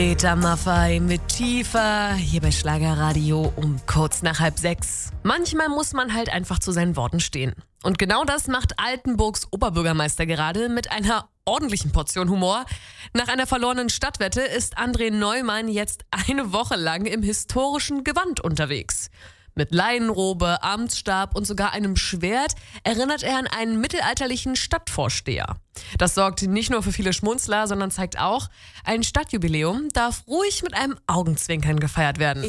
Peter Maffay mit Tiefer hier bei Schlagerradio um kurz nach 5:30. Manchmal muss man halt einfach zu seinen Worten stehen. Und genau das macht Altenburgs Oberbürgermeister gerade mit einer ordentlichen Portion Humor. Nach einer verlorenen Stadtwette ist André Neumann jetzt eine Woche lang im historischen Gewand unterwegs. Mit Leinenrobe, Amtsstab und sogar einem Schwert erinnert er an einen mittelalterlichen Stadtvorsteher. Das sorgt nicht nur für viele Schmunzler, sondern zeigt auch, ein Stadtjubiläum darf ruhig mit einem Augenzwinkern gefeiert werden.